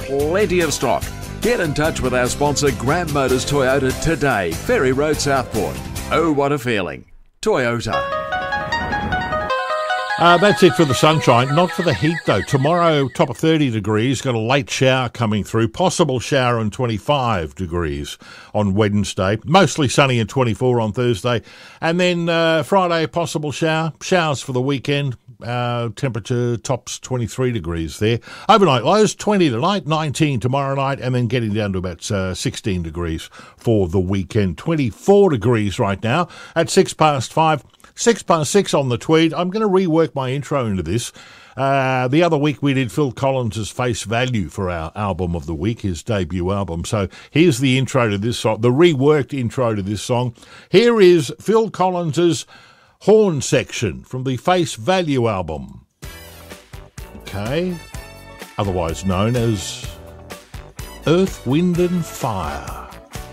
plenty of stock. Get in touch with our sponsor Graham Motors Toyota today, Ferry Road, Southport. Oh, what a feeling. Toyota. That's it for the sunshine, not for the heat though. Tomorrow, top of 30 degrees, got a late shower coming through, possible shower and 25 degrees on Wednesday, mostly sunny and 24 on Thursday, and then Friday, possible showers for the weekend, temperature tops 23 degrees there. Overnight lows, 20 tonight, 19 tomorrow night, and then getting down to about 16 degrees for the weekend. 24 degrees right now at 5:06. 6:06 on the Tweed. I'm going to rework my intro into this. The other week we did Phil Collins' Face Value for our album of the week, his debut album. So here's the intro to this song, the reworked intro to this song. Here is Phil Collins' Horn Section from the Face Value album. Okay. Otherwise known as Earth, Wind and Fire.